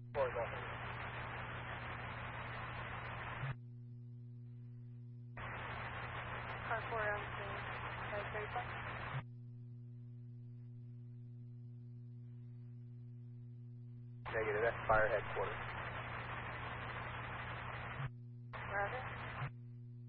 4 go ahead. Car 4 on scene. 535. Negative, that's fire headquarters.